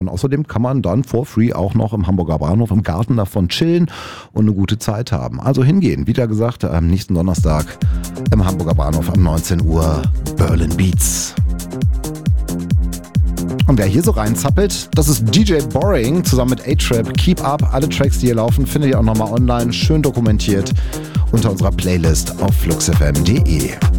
Und außerdem kann man dann for free auch noch im Hamburger Bahnhof im Garten davon chillen und eine gute Zeit haben. Also hingehen, wieder gesagt, am nächsten Donnerstag im Hamburger Bahnhof um 19 Uhr Berlin Beats. Und wer hier so reinzappelt, das ist DJ Boring zusammen mit A-Trap. Keep Up, alle Tracks, die hier laufen, findet ihr auch nochmal online, schön dokumentiert unter unserer Playlist auf fluxfm.de.